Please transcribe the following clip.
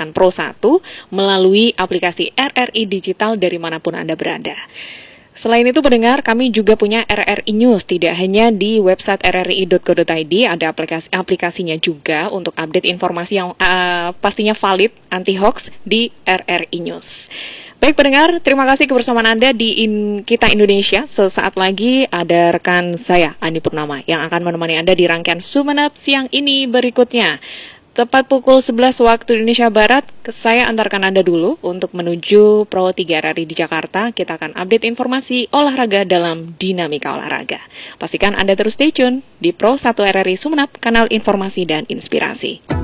mendengarkan Pro 1 melalui aplikasi RRI Digital dari manapun Anda berada. Selain itu pendengar, kami juga punya RRI News, tidak hanya di website rri.co.id, ada aplikasinya juga untuk update informasi yang pastinya valid, anti-hoax di RRI News. Baik pendengar, terima kasih kebersamaan Anda di Kita Indonesia. Sesaat lagi ada rekan saya, Andi Purnama, yang akan menemani Anda di rangkaian Sumenep siang ini berikutnya. Tepat pukul 11 waktu Indonesia Barat, saya antarkan Anda dulu untuk menuju Pro 3 RRI di Jakarta. Kita akan update informasi olahraga dalam dinamika olahraga. Pastikan Anda terus stay tune di Pro 1 RRI Sumenep, kanal informasi dan inspirasi.